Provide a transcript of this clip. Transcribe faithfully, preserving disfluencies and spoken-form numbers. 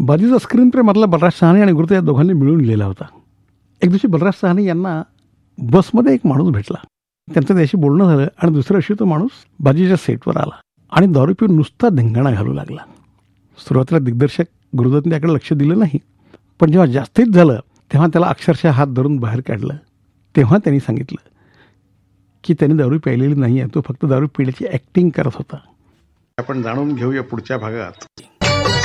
बाजीचा screen play मधला बलराज सहानी आणि गुरुते या दोघांनी मिळून लिहिला होता. एक दिवशी बलराज सहानी यांना बसमध्ये एक माणूस भेटला. त्यांचं त्याशी बोलणं झालं आणि दुसऱ्या दिवशी तो माणूस बाजीच्या सेटवर आला आणि दारू पिऊन नुसता धिंगाणा घालू लागला. सुरुवातीला दिग्दर्शक गुरुदत्तने त्याकडे लक्ष दिलं नाही, पण जेव्हा जास्तीत झालं तेव्हा त्याला अक्षरशः हात धरून बाहेर काढलं. तेव्हा त्यांनी सांगितलं की त्याने दारू प्यायलेली नाही आहे, तो फक्त दारू पिण्याची ॲक्टिंग करत होता. आपण जाणून घेऊया पुढच्या भागात